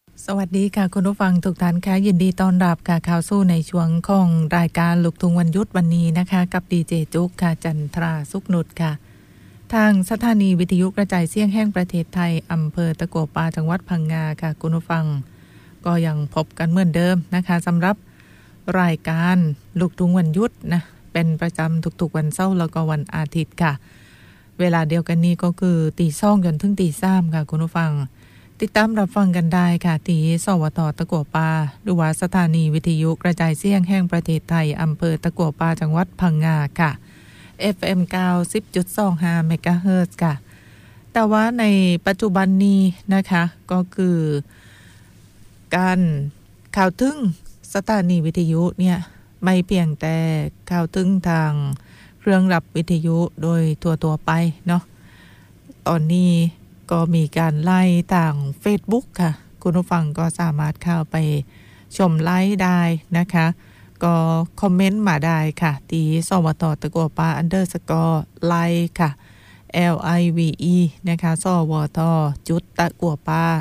สวัสดีค่ะคุณผู้ฟังทุกท่านค่ะยินดีต้อนรับค่ะข่าวสู้ในช่วงของรายการลูกทุ่งวันหยุดวันนี้นะคะกับดีเจจุกค่ะจันทราสุขนุชค่ะทางสถานีวิทยุกระจายเสียงแห่งประเทศไทยอำเภอตะกัวป่าจังหวัดพังงาค่ะคุณผู้ฟังก็ยังพบกันเหมือนเดิมนะคะสำหรับรายการลูกทุ่งวันหยุดนะเป็นประจำทุกๆวันเสาร์แล้วก็วันอาทิตย์ค่ะเวลาเดียวกันนี้ก็คือ 2:00 จนถึง 3:00 ค่ะคุณผู้ฟังติดตามรับฟังกันได้ค่ะที่สวท.ตะกัวป่าหรือว่าสถานีวิทยุกระจายเสียงแห่งประเทศไทยอำเภอตะกัวป่าจังหวัดพังงาค่ะ FM 90.25 เมกะเฮิรตซ์ค่ะแต่ว่าในปัจจุบันนี้นะคะก็คือการข่าวถึงสถานีวิทยุเนี่ยไม่เพียงแต่ข่าวถึงทางเครื่องรับวิทยุโดยทั่วๆไปเนาะตอนนี้ก็มีการไล่ทาง Facebook ค่ะคุณผู้ฟังก็สามารถเข้าไปชมไลฟ์ได้นะคะก็คอมเมนต์มาได้ค่ะที่สวท.ตะกัวป่า_ไลฟ์ค่ะ LIVE นะคะสวท.จุดตะกัวป่า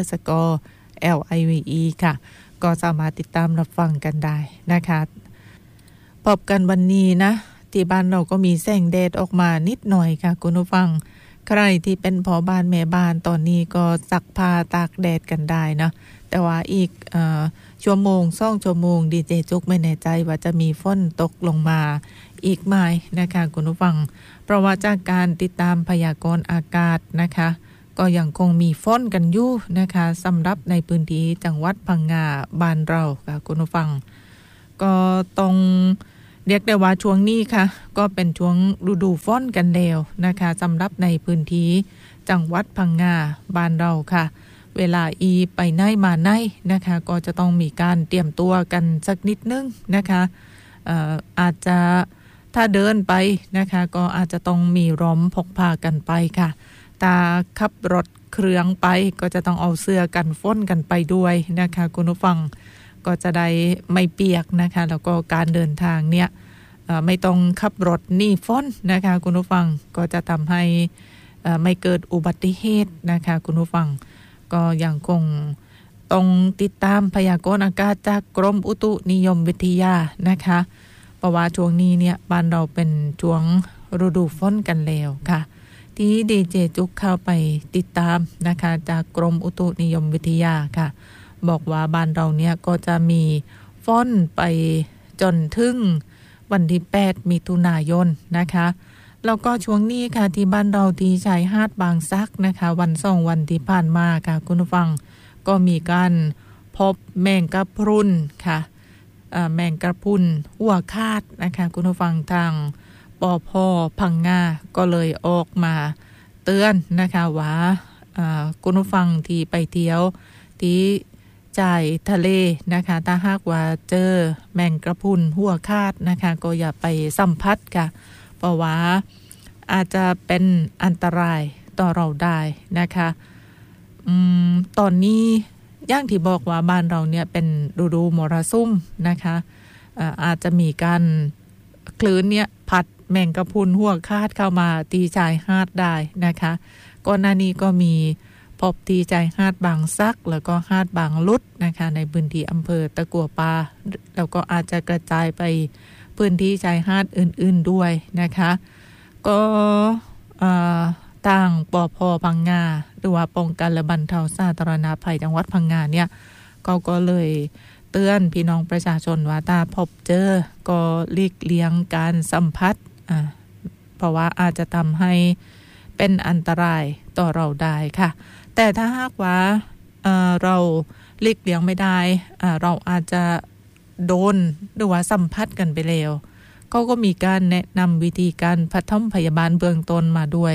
_LIVE ค่ะก็สามารถติดตามรับฟังกันได้นะคะพบกันวันนี้นะที่บ้านเราก็มีแสงแดดออกมานิดหน่อยค่ะคุณผู้ฟังใครที่เป็นพ่อบ้านแม่บ้านตอนนี้ก็ซักผ้าตากแดดกันได้นะแต่ว่าอีกชั่วโมง2ชั่วโมงดีเจจุกไม่แน่ใจว่าจะมีฝนตกลงมาอีกไหมนะคะคุณผู้ฟังเพราะว่าจากการติดตามพยากรณ์อากาศนะคะก็ยังคงมีฝนกันอยู่นะคะสำหรับในพื้นที่จังหวัดพังงาบ้านเราค่ะคุณผู้ฟังก็ต้องเรียกได้ว่าช่วงนี้ค่ะก็เป็นช่วงฤดูฝนกันแล้วนะคะสำหรับในพื้นที่จังหวัดพังงาบ้านเราค่ะเวลาไปไหนมาไหนนะคะก็จะต้องมีการเตรียมตัวกันสักนิดนึงนะคะอาจจะถ้าเดินไปนะคะก็อาจจะต้องมีร่มพกพากันไปค่ะถ้าขับรถเครื่องไปก็จะต้องเอาเสื้อกันฝนกันไปด้วยนะคะคุณผู้ฟังก็จะได้ไม่เปียกนะคะแล้วก็การเดินทางเนี่ยไม่ต้องขับรถหนีฝนนะคะคุณผู้ฟังก็จะทำให้ไม่เกิดอุบัติเหตุนะคะคุณผู้ฟังก็ยังคงต้องติดตามพยากรณ์อากาศจากกรมอุตุนิยมวิทยานะคะเพราะว่าช่วงนี้เนี่ยบ้านเราเป็นช่วงฤดูฝนกันแล้วค่ะที่ดีเจจุกเข้าไปติดตามนะคะจากกรมอุตุนิยมวิทยาค่ะบอกว่าบ้านเราเนี่ยก็จะมีฝนไปจนถึงวันที่8มิถุนายนนะคะแล้วก็ช่วงนี้ค่ะที่บ้านเราที่ชายหาดบางซักนะคะวัน2วันที่ผ่านมาค่ะคุณผู้ฟังก็มีการพบแมงกะพรุนค่ะแมงกะพรุนหัวคาดนะคะคุณผู้ฟังทางปภ.พังงาก็เลยออกมาเตือนนะคะว่าคุณผู้ฟังที่ไปเที่ยวที่จ่ายทะเลนะคะถ้าหากว่าเจอแมงกะพรุนหัวคาดนะคะก็อย่าไปสัมผัสค่ะเพราะว่าอาจจะเป็นอันตรายต่อเราได้นะคะตอนนี้อย่างที่บอกว่าบ้านเราเนี่ยเป็นฤดูมรสุมนะคะอาจจะมีการคลื่นเนี่ยพัดแมงกะพรุนหัวคาดเข้ามาตีชายหาดได้นะคะก่อนหน้านี้ก็มีพบที่ชายหาดบางซักแล้วก็หาดบางลุดนะคะในพื้นที่อำเภอตะกัวป่าแล้วก็อาจจะกระจายไปพื้นที่ชายหาดอื่นๆด้วยนะคะก็ทางปภ.พังงาหรือว่าป้องกันและบรรเทาสาธารณภัยจังหวัดพังงาเนี่ยก็เลยเตือนพี่น้องประชาชนว่าถ้าพบเจอก็หลีกเลี่ยงการสัมผัสเพราะว่าอาจจะทำให้เป็นอันตรายต่อเราได้ค่ะแต่ถ้าหากว่าเราหลีกเลี่ยงไม่ได้เราอาจจะโดนหรือว่าสัมผัสกันไปแล้วเขาก็มีการแนะนำวิธีการปฐมพยาบาลเบื้องต้นมาด้วย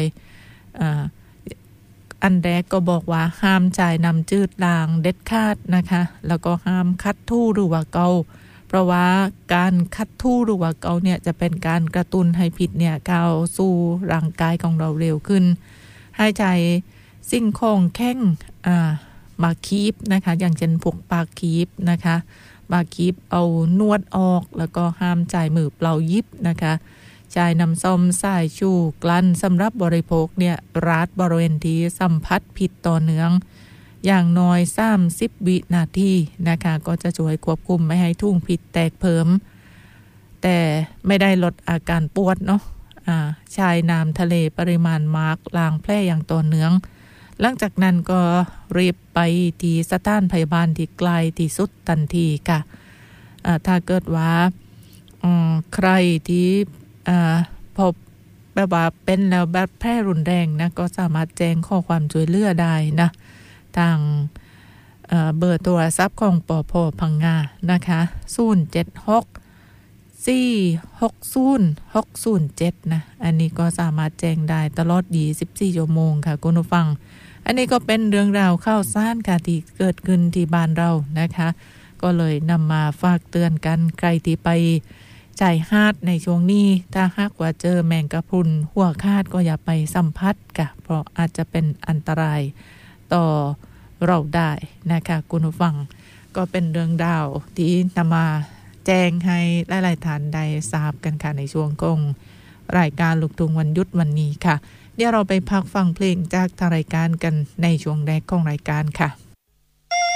อันแรกก็บอกว่าห้ามจ่ายน้ำจืดล้างเด็ดขาดนะคะแล้วก็ห้ามคัดทู่หรือว่าเกาเพราะว่าการคัดทู่หรือว่าเกาเนี่ยจะเป็นการกระตุ้นให้พิษเนี่ยเข้าสู่ร่างกายของเราเร็วขึ้นให้ใจสิ่งของแข็งมาคีบนะคะอย่างเช่นพวกปากคีบนะคะมาคีบเอานวดออกแล้วก็ห้ามจ่ายมือเปล่ายิบนะคะจ่ายน้ำส้มสายชูกลั่นสำหรับบริโภคเนี่ยราดบริเวณที่สัมผัสผิดต่อเนื่องอย่างน้อย30วินาทีนะคะก็จะช่วยควบคุมไม่ให้ทุ่งพิษแตกเพิ่มแต่ไม่ได้ลดอาการปวดเนาะชายน้ำทะเลปริมาณมากล้างแผลอย่างต่อเนื่องหลังจากนั้นก็รีบไปที่สถานพยาบาลที่ไกลที่สุดทันทีค่ะถ้าเกิดว่าใครที่พบแบบว่าเป็นแล้วแบบแพร่รุนแรงนะก็สามารถแจ้งข้อความช่วยเหลือได้นะทางเบอร์โทรศัพท์ของปภ.พังงานะคะ076-460-607นะอันนี้ก็สามารถแจ้งได้ตลอด24ชั่วโมงค่ะคุณผู้ฟังอันนี้ก็เป็นเรื่องราวข่าวสารค่ะที่เกิดขึ้นที่บ้านเรานะคะก็เลยนำมาฝากเตือนกันใครที่ไปชายหาดในช่วงนี้ถ้าหากว่าเจอแมงกะพรุนหัวคาดก็อย่าไปสัมผัสค่ะเพราะอาจจะเป็นอันตรายต่อเราได้นะคะคุณผู้ฟังก็เป็นเรื่องราวที่นำมาแจ้งให้หลายๆท่านได้ทราบกันค่ะในช่วงของรายการลูกทุ่งวันหยุดวันนี้ค่ะเดี๋ยวเราไปพักฟังเพลงจากทางรายการกันในช่วงแรกของรายการค่ะ